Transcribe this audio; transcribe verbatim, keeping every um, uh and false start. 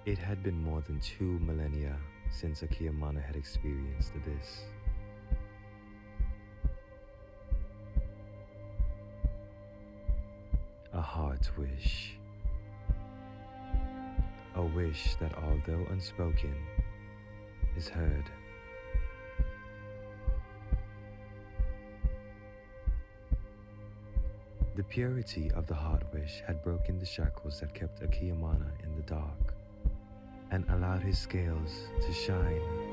It had been more than two millennia since Akiyamana had experienced this. A heart wish. A wish that, although unspoken, is heard. The purity of the heart wish had broken the shackles that kept Akiyamana in the dark and allowed his scales to shine